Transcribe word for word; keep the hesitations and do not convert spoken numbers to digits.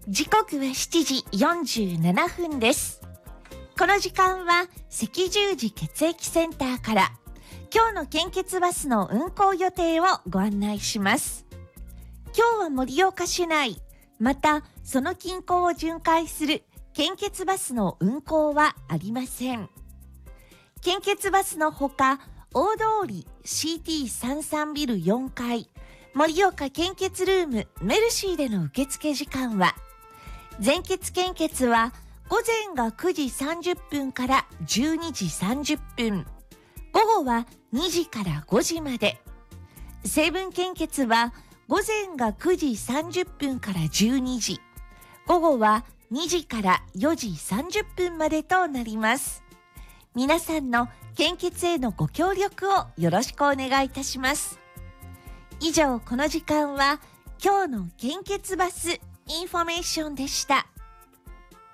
時刻はしちじよんじゅうななふんです。この時間は赤十字血液センターから今日の献血バスの運行予定をご案内します。今日は盛岡市内、またその近郊を巡回する献血バスの運行はありません。献血バスのほか、大通り シーティーさんじゅうさん ビルよんかい、盛岡献血ルームメルシーでの受付時間は、全血献血は午前がくじさんじゅっぷんからじゅうにじさんじゅっぷん、午後はにじからごじまで。成分献血は午前がくじさんじゅっぷんからじゅうにじ、午後はにじからよじさんじゅっぷんまでとなります。皆さんの献血へのご協力をよろしくお願いいたします。以上、この時間は今日の献血バスインフォメーションでした。